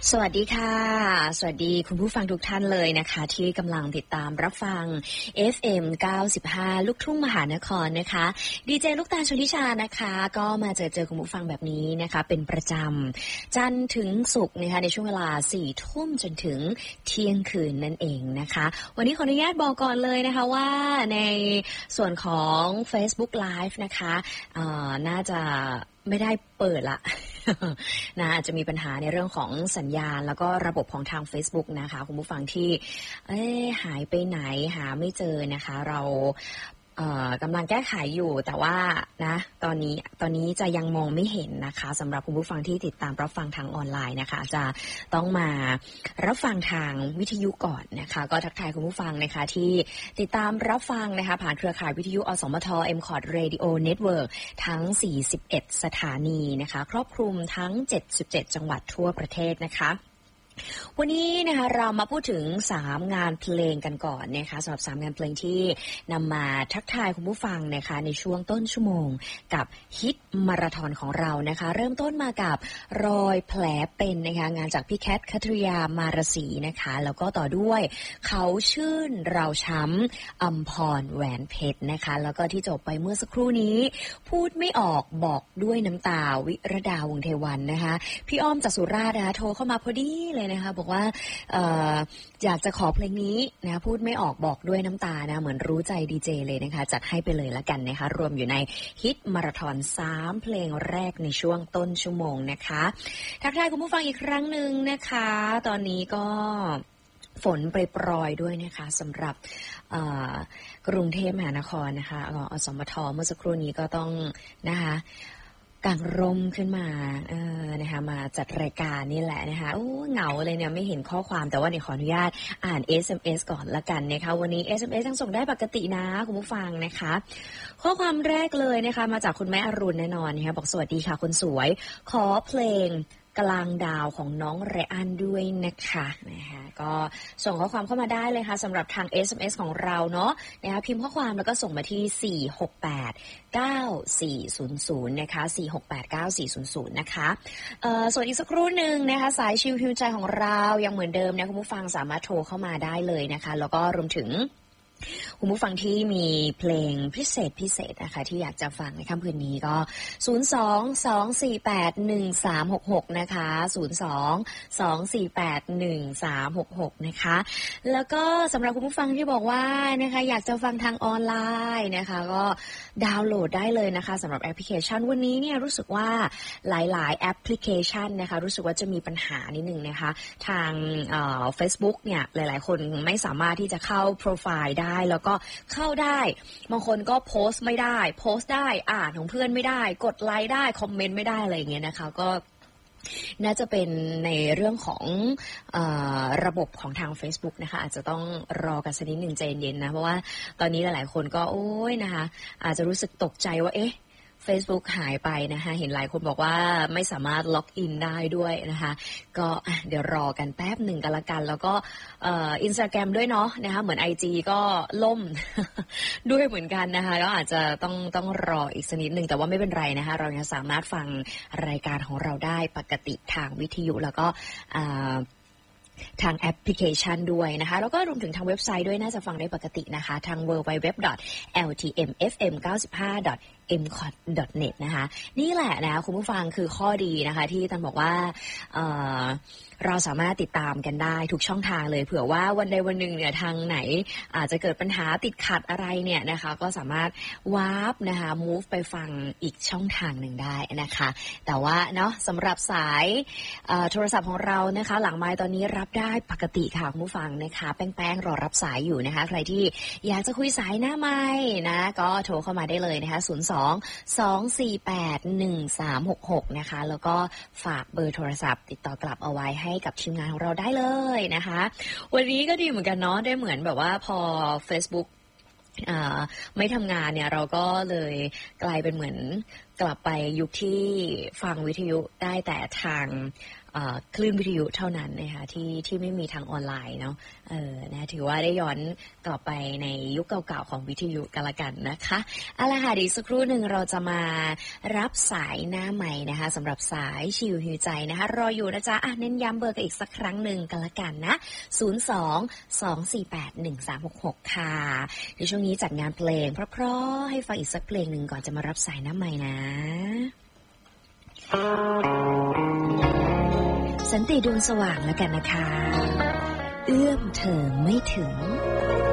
สวัสดีค่ะสวัสดีคุณผู้ฟังทุกท่านเลยนะคะที่กำลังติดตามรับฟัง FM 95ลูกทุ่งมหานครนะคะดีเจลูกตาลชลทิชานะคะก็มาเจอคุณผู้ฟังแบบนี้นะคะเป็นประจำจันทร์ถึงศุกร์นะคะในช่วงเวลา 4 ทุ่มจนถึงเที่ยงคืนนั่นเองนะคะวันนี้ขออนุญาตบอกก่อนเลยนะคะว่าในส่วนของ Facebook Live นะคะน่าจะไม่ได้เปิดละ นะอาจจะมีปัญหาในเรื่องของสัญญาณแล้วก็ระบบของทาง Facebook นะคะคุณผู้ฟังที่หายไปไหนหาไม่เจอนะคะเรากำลังแก้ไขอยู่แต่ว่านะตอนนี้จะยังมองไม่เห็นนะคะสำหรับคุณผู้ฟังที่ติดตามรับฟังทางออนไลน์นะคะจะต้องมารับฟังทางวิทยุก่อนนะคะก็ทักทายคุณผู้ฟังนะคะที่ติดตามรับฟังนะคะผ่านเครือข่ายวิทยุอสมท MCOT Radio Network ทั้ง41สถานีนะคะครอบคลุมทั้ง77จังหวัดทั่วประเทศนะคะวันนี้นะคะเรามาพูดถึง3งานเพลงกันก่อนนะคะสำหรับ3งานเพลงที่นำมาทักทายคุณผู้ฟังนะคะในช่วงต้นชั่วโมงกับฮิตมาราธอนของเรานะคะเริ่มต้นมากับรอยแผลเป็นนะคะงานจากพี่แคทคัทริยามารสีนะคะแล้วก็ต่อด้วยเขาชื่นเราช้ำอัมพรแหวนเพชรนะคะแล้วก็ที่จบไปเมื่อสักครู่นี้พูดไม่ออกบอกด้วยน้ำตาวิรดาวงเทวันนะคะพี่อ้อมจากสุราษฎร์นะคะโทรเข้ามาพอดีเลยนะคะบอกว่าอยากจะขอเพลงนี้นะพูดไม่ออกบอกด้วยน้ำตานะเหมือนรู้ใจดีเจเลยนะคะจัดให้ไปเลยละกันนะคะรวมอยู่ในฮิตมาราธอน3เพลงแรกในช่วงต้นชั่วโมงนะคะทักทายคุณผู้ฟังอีกครั้งหนึ่งนะคะตอนนี้ก็ฝนปรอยๆด้วยนะคะสำหรับกรุงเทพมหานครนะคะอสมทเมื่อสักครู่นี้ก็ต้องนะคะกางร่มขึ้นมานะคะมาจัดรายการนี่แหละนะคะโอ้เหงาเลยเนี่ยไม่เห็นข้อความแต่ว่าเนี่ยขออนุญาตอ่าน SMS ก่อนละกันนะคะวันนี้ SMS ยังส่งได้ปกตินะคุณผู้ฟังนะคะข้อความแรกเลยนะคะมาจากคุณแม่อรุณแน่นอนนะคะบอกสวัสดีค่ะคนสวยขอเพลงกลางดาวของน้องไรอันด้วยนะคะก็ส่งข้อความเข้ามาได้เลยค่ะสำหรับทาง SMS ของเราเนาะนะคะพิมพ์ข้อความแล้วก็ส่งมาที่4689400นะคะ4689400นะคะส่วนอีกสักครู่หนึ่งนะคะสายชิลฮิวใจของเรายังเหมือนเดิมนะคุณผู้ฟังสามารถโทรเข้ามาได้เลยนะคะแล้วก็รวมถึงคุณผู้ฟังที่มีเพลงพิเศษนะคะที่อยากจะฟังในค่ำคืนนี้ก็022481366นะคะ022481366นะคะแล้วก็สำหรับคุณผู้ฟังที่บอกว่านะคะอยากจะฟังทางออนไลน์นะคะก็ดาวน์โหลดได้เลยนะคะสำหรับแอปพลิเคชันวันนี้เนี่ยรู้สึกว่าหลายๆแอปพลิเคชันนะคะรู้สึกว่าจะมีปัญหานิดนึงนะคะทางFacebook เนี่ยหลายๆคนไม่สามารถที่จะเข้าโปรไฟล์ได้แล้วก็เข้าได้บางคนก็โพสต์ไม่ได้โพสต์ได้อ่านของเพื่อนไม่ได้กดไลค์ได้คอมเมนต์ไม่ได้อะไรอย่างเงี้ยนะคะก็น่าจะเป็นในเรื่องของระบบของทาง Facebook นะคะอาจจะต้องรอกันสักนิดหนึ่งใจเย็นๆนะเพราะว่าตอนนี้หลายๆคนก็โอ้ยนะคะอาจจะรู้สึกตกใจว่าเอ๊ะFacebook หายไปนะคะเห็นหลายคนบอกว่าไม่สามารถล็อกอินได้ด้วยนะคะก็เดี๋ยวรอกันแป๊บหนึ่งกันละกันแล้วก็Instagram ด้วยเนาะนะคะเหมือน IG ก็ล่ม ด้วยเหมือนกันนะคะก็อาจจะต้องรออีกสักนิดหนึ่งแต่ว่าไม่เป็นไรนะคะเรายังสามารถฟังรายการของเราได้ปกติทางวิทยุแล้วก็ทางแอปพลิเคชันด้วยนะคะแล้วก็รวมถึงทางเว็บไซต์ด้วยน่าจะฟังได้ปกตินะคะทาง www.ltmfm95.mcot.net นะคะนี่แหละนะคุณผู้ฟังคือข้อดีนะคะที่ตันบอกว่าเราสามารถติดตามกันได้ทุกช่องทางเลยเผื่อว่าวันใดวันหนึ่งเนี่ยทางไหนอาจจะเกิดปัญหาติดขัดอะไรเนี่ยนะคะก็สามารถวาร์ปนะคะ move ไปฟังอีกช่องทางหนึ่งได้นะคะแต่ว่าเนาะสำหรับสายโทรศัพท์ของเรานะคะหลังไมค์ตอนนี้รับได้ปกติค่ะคุณผู้ฟังนะคะแป้งรอรับสายอยู่นะคะใครที่อยากจะคุยสายหน้าไมค์นะก็โทรเข้ามาได้เลยนะคะ02-248-1366นะคะแล้วก็ฝากเบอร์โทรศัพท์ติดต่อกลับเอาไว้ให้กับทีมงานของเราได้เลยนะคะวันนี้ก็ดีเหมือนกันเนาะได้เหมือนแบบว่าพอ Facebook ไม่ทำงานเนี่ยเราก็เลยกลายเป็นเหมือนกลับไปยุคที่ฟังวิทยุได้แต่ทางคลื่นวิทยุเท่านั้นนะคะที่ไม่มีทางออนไลน์เนาะนะถือว่าได้ย้อนกลับไปในยุคเก่าๆของวิทยุกันละกันนะคะเอาล่ะค่ะอีกสักครู่หนึ่งเราจะมารับสายหน้าใหม่นะคะสำหรับสายชิวหิวใจนะคะรออยู่นะจ๊ะเน้นย้ำเบอร์กันอีกสักครั้งหนึ่งกันละกันนะ02-248-1366ค่ะในช่วงนี้จัดงานเพลงเพราะๆให้ฟังอีกสักเพลงหนึ่งก่อนจะมารับสายหน้าใหม่นะสันติดวงสว่างแล้วกันนะคะเอื้อมเธอไม่ถึง